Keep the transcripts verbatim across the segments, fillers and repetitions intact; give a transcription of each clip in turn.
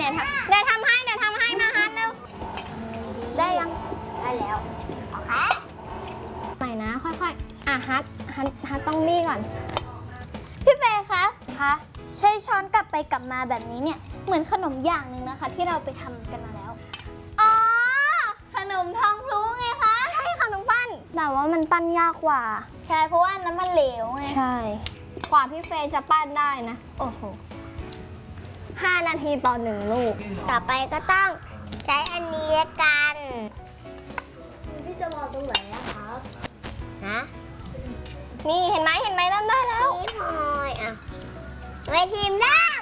ยวทำเดี๋ยวทำให้เดี๋ยวทำให้มาฮัทเร็วได้ยังได้แล้วโอเคใหม่นะค่อยๆอ่ะฮัทฮัทฮัทต้องนี่ก่อนพี่เฟย์คะคะใช้ช้อนกลับไปกลับมาแบบนี้เนี่ยเหมือนขนมอย่างหนึ่งนะคะที่เราไปทำกันมาแล้วอ๋อขนมทองพลุไงคะใช่ค่ะน้องปั้นแต่ว่ามันปั้นยากกว่าใช่เพราะว่าน้ำมันเหลวไงใช่กว่าพี่เฟย์จะปั้นได้นะโอ้โหห้านาทีต่อหนึ่งลูกต่อไปก็ต้องใช้อันนี้กันพี่จะวางตรงไหนนะครับฮะนี่เห็นไหมเห็นไหมเริ่มได้แล้วนี่พลอยอ่ะไว้ทีมนั่ง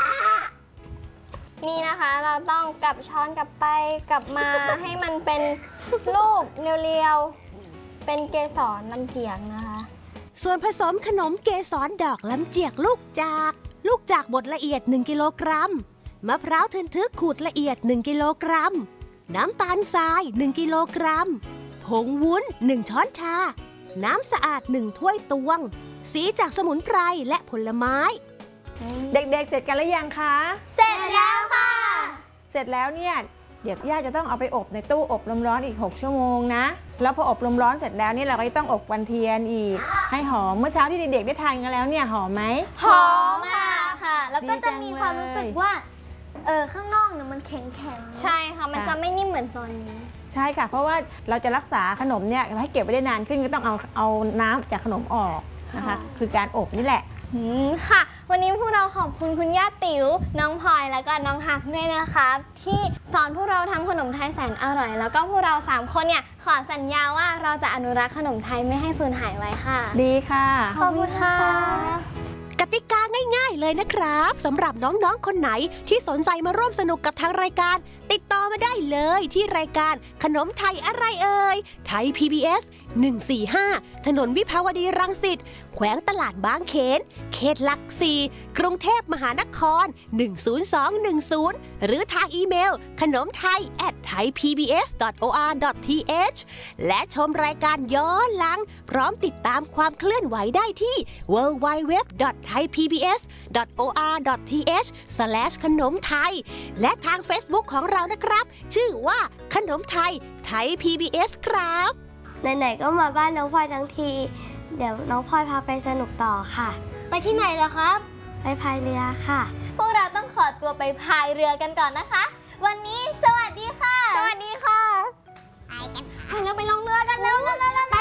นี่นะคะเราต้องกลับช้อนกลับไปกลับมาให้มันเป็นรูปเรียวๆเป็นเกสรลำเจียกนะคะส่วนผสมขนมเกสรดอกลำเจียกลูกจากลูกจากบดละเอียดหนึ่งกิโลกรัมมะพร้าวทึนทึกขูดละเอียดหนึ่งกิโลกรัมน้ำตาลทรายหนึ่งกิโลกรัมผงวุ้นหนึ่งช้อนชาน้ำสะอาดหนึ่งถ้วยตวงสีจากสมุนไพรและผลไม้เด็กๆเสร็จกันหรือยังคะเสร็จแล้วค่ะเสร็จแล้วเนี่ยเดี๋ยวย่าจะต้องเอาไปอบในตู้อบลมร้อนอีกหกชั่วโมงนะแล้วพออบลมร้อนเสร็จแล้วนี่เราก็ต้องอบควันเทียนอีกให้หอมเมื่อเช้าที่เด็กๆได้ทานกันแล้วเนี่ยหอมไหมหอมค่ะค่ะแล้วก็จะมีความรู้สึกว่าเออข้างนอกเนี่ยมันแข็งๆใช่ค่ะมันจะไม่นิ่มเหมือนตอนนี้ใช่ค่ะเพราะว่าเราจะรักษาขนมเนี่ยให้เก็บไว้ได้นานขึ้นก็ต้องเอาเอาน้ำจากขนมออกนะคะคือการอบนี่แหละค่ะวันนี้พวกเราขอบคุณคุณย่าติ๋วน้องพลอยแล้วก็น้องฮักด้วยนะคะที่สอนพวกเราทำขนมไทยแสนอร่อยแล้วก็พวกเราสามคนเนี่ยขอสัญญาว่าเราจะอนุรักษ์ขนมไทยไม่ให้สูญหายไว้ค่ะดีค่ะขอบคุณค่ะกติกาง่ายๆเลยนะครับสำหรับน้องๆคนไหนที่สนใจมาร่วมสนุกกับทางรายการติดต่อมาได้เลยที่รายการขนมไทยอะไรเอ่ยไทย พี บี เอส หนึ่งสี่ห้าถนนวิภาวดีรังสิตแขวงตลาดบางเขนเขตหลักสี่กรุงเทพมหานครหนึ่งศูนย์สองหนึ่งศูนย์หรือทางอีเมลขนมไทย แอท ไทยพีบีเอส ดอท โอ อาร์ ดอท ที เอช และชมรายการย้อนหลังพร้อมติดตามความเคลื่อนไหวได้ที่ ดับเบิลยู ดับเบิลยู ดับเบิลยู ดอท ไทยพีบีเอส ดอท โอ อาร์ ดอท ที เอช สแลช ขนมไทยและทาง Facebook ของเรานะครับชื่อว่าขนมไทยไทย พี บี เอส ครับไหนๆก็มาบ้านน้องพลอยทั้งทีเดี๋ยวน้องพลอยพาไปสนุกต่อค่ะไปที่ไหนล่ะครับไปพายเรือค่ะพวกเราต้องขอตัวไปพายเรือกันก่อนนะคะวันนี้สวัสดีค่ะสวัสดีค่ะไปกันค่ะเราไปลงเรือกันเร็วๆ